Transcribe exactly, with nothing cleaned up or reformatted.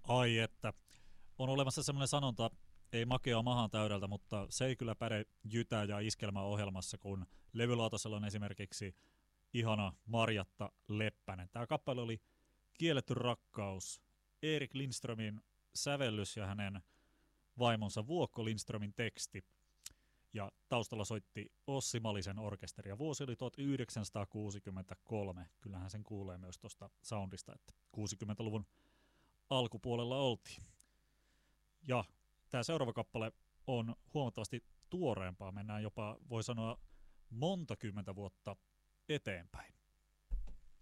Ai että. On olemassa semmoinen sanonta, ei makea mahan täydeltä, mutta se ei kyllä päde jytä- ja iskelmäohjelmassa, kun levylautasella on esimerkiksi ihana Marjatta Leppänen. Tämä kappale oli Kielletty rakkaus, Erik Lindströmin sävellys ja hänen vaimonsa Vuokko Lindströmin teksti. Ja taustalla soitti Ossi Malisen orkesteri ja vuosi oli tuhatyhdeksänsataakuusikymmentäkolme. Kyllähän sen kuulee myös tuosta soundista, että kuusikymmentäluvun alkupuolella oltiin. Ja tämä seuraava kappale on huomattavasti tuoreempaa. Mennään jopa, voi sanoa, monta kymmentä vuotta eteenpäin.